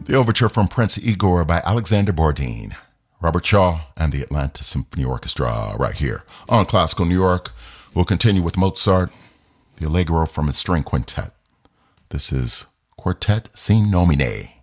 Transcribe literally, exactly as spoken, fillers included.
The overture from Prince Igor by Alexander Bourdin, Robert Shaw, and the Atlanta Symphony Orchestra right here on Classical New York. We'll continue with Mozart, the Allegro from his string quintet. This is Quartet Sin Nomine.